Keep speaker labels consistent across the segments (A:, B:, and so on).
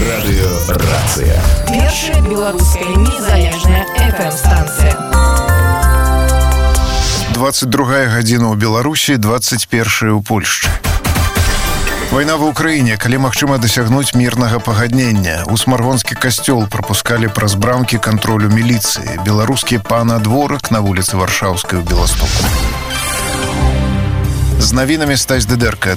A: Радыёрацыя.
B: Першая беларуская незалежная FM-станцыя.
C: 22 гадзіна ў Беларусі, 21 у Польшчы. Вайна ва ўкраіне, калі магчыма дасягнуць мірнага пагаднення. У Смаргонскі касцёл прапускалі праз брамкі кантролю міліцыі. Беларускі панадворак на вуліцы Варшаўскай у Беластоку. З навінамі Стась Дыдэрка.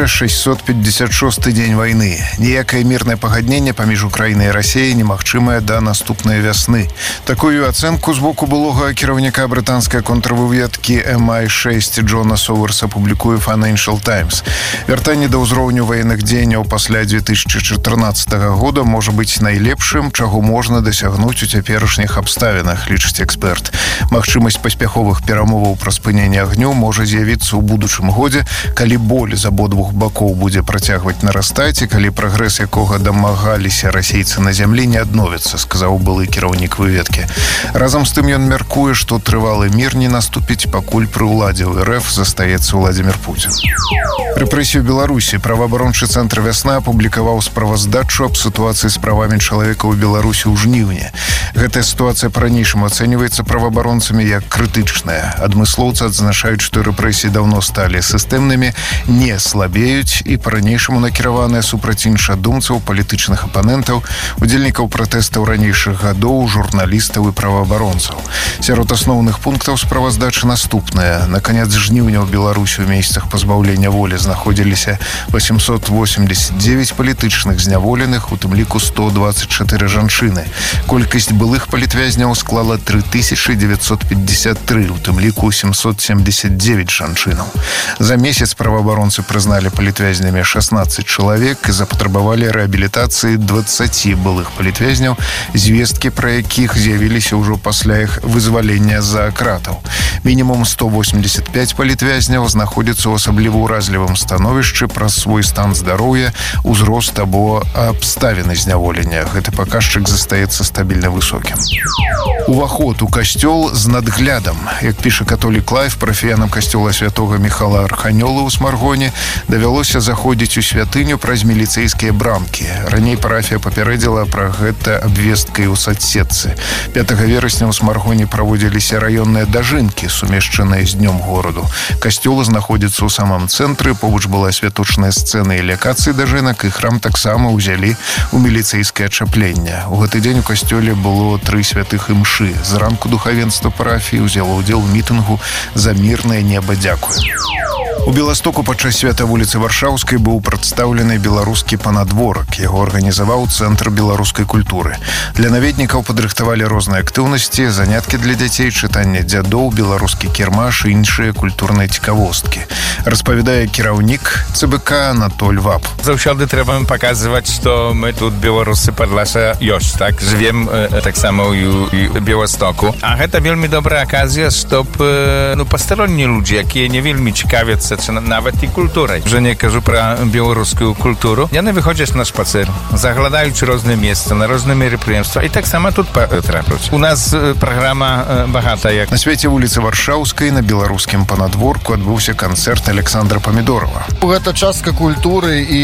C: 1656 дзень вайны. Ніякае мірнае пагадненне паміж Украінай і Расіяй немагчымае да наступнай вясны. Такую ацэнку з боку былога кіраўніка брытанскай контрвыведкі MI6 Джона Соверса публікуе Financial Times. Вяртанне да ўзроўню ваенных дзеянняў пасля 2014 года можа быць найлепшым, чаго можна дасягнуць у цяперашніх абставінах, лічыць эксперт. Магчымасць паспяховых перамоваў пра спыненне агню можа з'явіцца ў будучым годзе, калі боль з абодвух бакоў будзе працягваць нарастаць і калі прагрэс, якога дамагаліся расейцы на зямлі, не адновіцца, сказаў былы кіраўнік выведкі. Разам з тым ён мяркуе, што трывалы мір не наступіць, пакуль пры ўладзе ў РФ застаецца Владзімір Пуцін. Рэпрэсію Беларусі. Праваабарончы цэнтр «Вясна» апублікаваў справаздачу аб сітуацыі з правамі чалавека ў Беларусі ў жніўні. Гэтая сітуацыя па-ранейшаму ацэньваецца праваабаронцамі як крытычная. Адмыслоўцы адзначаюць, што рэпрэсіі даўно сталі сістэмнымі, не слабеюць і па-ранейшаму накіраваныя супраць іншадумцаў, палітычных апанентаў, удзельнікаў пратэстаў ранейшых гадоў, журналістаў і праваабаронцаў. Сярод асноўных пунктаў справаздачы наступныя. На канец жніўня ў Беларусі ў месцах пазбаўлення волі знаходзіліся 889 палітычных зняволеных, у тым ліку 124 жанчыны. Колькасць былых палітвязняў склала 3953, у тым ліку 779 жанчынаў. За месяц праваабаронцы прызналі палітвязнямі 16 чалавек і запатрабавалі рэабілітацыі 20 былых палітвязняў, звесткі пра якіх з'явіліся ўжо пасля іх вызвалення з-за кратаў. Мінімум 185 палітвязняў знаходзяцца ў асабліва ўразлівым становішчы праз свой стан здароўя, узрост або абставіны зняволення. Гэты паказчык застаецца стабільна высокім. Уваход у касцёл з надглядам. Як піша католік Лайф, парафіянам касцёла святога Міхала Арханёла ў Смаргоне давялося заходзіць у святыню праз міліцэйскія брамкі. Раней парафія папярэдзіла пра гэта абвесткай у садсетцы. 5 верасня ў Смаргоне праводзіліся раённыя дажынкі, сумешчаныя з днём гораду. Касцёл знаходзіцца ў самым цэнтры, побач была святочная сцэна і лекацыі дажынак, і храм таксама ўзялі ў міліцэйскае ачапленне. У гэты дзень у касцёле было 3 святых імшы. Зранку духавенства парафіі ўзяло ўдзел у мітынгу «За мірнае неба дзякуй». У Беластоку падчас свята вуліцы Варшаўскай быў прадстаўлены беларускі панадворак. Яго арганізаваў Цэнтр беларускай культуры. Для наведнікаў падрыхтавалі розныя актыўнасці, заняткі для дзяцей, чытанне дзядоў, беларускі кірмаш і іншыя культурныя цікавосткі. Распавядае кіраўнік ЦБК Анатоль Вап.
D: Заўсёды трэба паказваць, што мы тут беларусы Падласа ёсць, так? Жывем таксама ў Беластоку. А гэта вельмі добрая аказія, чтоб пастароннія людзі, якія не вельмі цікавяцца нават і культурай. Вже не кажу пра беларускую культуру. Яны выходзяць на шпацыр, заглядаюць розныя месцы, на розныя мерапрыемствы і таксама тут трапляюць. У нас праграма багатая.
C: На свеце вуліцы Варшаўскай на беларускім панадворку адбыўся канцэрт Александра Памідорова.
E: Гэта частка культуры і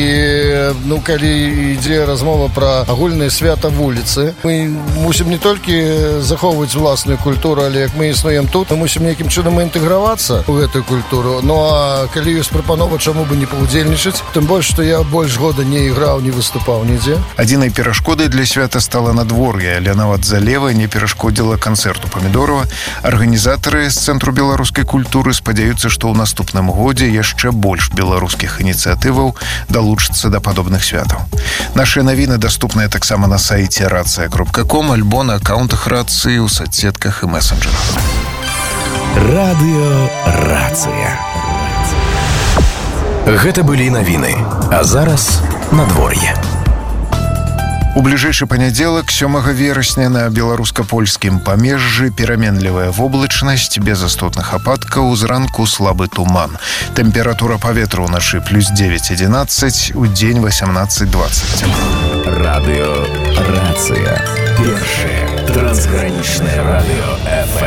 E: калі ідзе размова пра агульнае свята вуліцы, мы мусім не толькі захоўваць уласную культуру, але як мы існуем тут, мы мусім нейкім чынам інтэгравацца ў гэтую культуру. Ну а калі ёсць прапанова, чаму бы не паўдзельнічаць, тым больш, што я больш года не іграў, не выступаў нідзе.
C: Адзінай перашкодай для свята стала надвор'е, але нават залева не перашкодзіла канцэрту Памідорова. Арганізатары з Цэнтру беларускай культуры спадзяюцца, што ў наступным годзе яшчэ больш беларускіх ініцыятываў далучацца да падобных святаў. Нашыя навіны даступныя таксама на сайце racja.com, альбо на акаунтах рацыі ў соцсетках і месенджерах.
A: Радыёрацыя. Гэта былі навіны. А зараз надвор'е.
C: У бліжэйшы панядзелак, 7 верасня, на беларуска-польскім памежжы пераменлівая воблачнасць, без істотных ападкаў, зранку слабы туман. Тэмпература паветра ўначы +9-11, удзень 18-20.
A: Радыёрацыя. Першае трансгранічнае радыё FM.